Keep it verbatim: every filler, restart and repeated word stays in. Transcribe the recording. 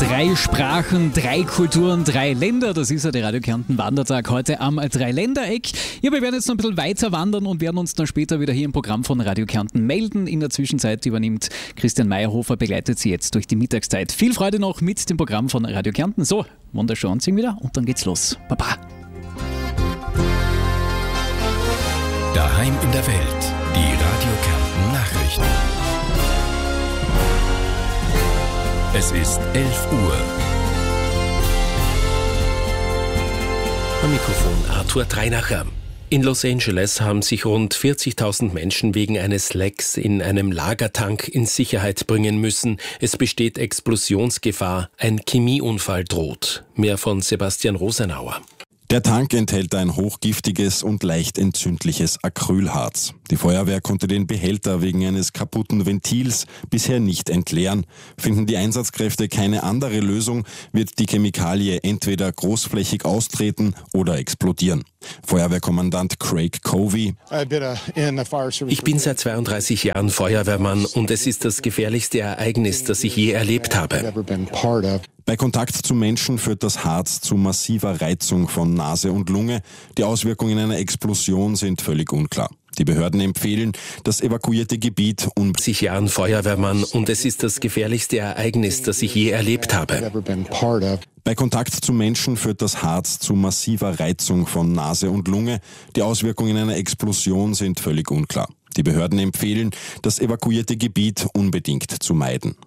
Drei Sprachen, drei Kulturen, drei Länder. Das ist ja der Radio Kärnten Wandertag heute am Dreiländereck. Ja, wir werden jetzt noch ein bisschen weiter wandern und werden uns dann später wieder hier im Programm von Radio Kärnten melden. In der Zwischenzeit übernimmt Christian Meyerhofer, begleitet Sie jetzt durch die Mittagszeit. Viel Freude noch mit dem Programm von Radio Kärnten. So, wunderschön anziehen wieder und dann geht's los. Baba. Daheim in der Welt, die Radio Kärnten Nachrichten. Es ist elf Uhr. Am Mikrofon Arthur Treinacher. In Los Angeles haben sich rund vierzigtausend Menschen wegen eines Lecks in einem Lagertank in Sicherheit bringen müssen. Es besteht Explosionsgefahr. Ein Chemieunfall droht. Mehr von Sebastian Rosenauer. Der Tank enthält ein hochgiftiges und leicht entzündliches Acrylharz. Die Feuerwehr konnte den Behälter wegen eines kaputten Ventils bisher nicht entleeren. Finden die Einsatzkräfte keine andere Lösung, wird die Chemikalie entweder großflächig austreten oder explodieren. Feuerwehrkommandant Craig Covey: Ich bin seit zweiunddreißig Jahren Feuerwehrmann und es ist das gefährlichste Ereignis, das ich je erlebt habe. Bei Kontakt zu Menschen führt das Harz zu massiver Reizung von Nase und Lunge. Die Auswirkungen einer Explosion sind völlig unklar. Die Behörden empfehlen, das evakuierte Gebiet um seit Jahren Feuerwehrmann und es ist das gefährlichste Ereignis, das ich je erlebt habe. Bei Kontakt zu Menschen führt das Harz zu massiver Reizung von Nase und Lunge. Die Auswirkungen einer Explosion sind völlig unklar. Die Behörden empfehlen, das evakuierte Gebiet unbedingt zu meiden.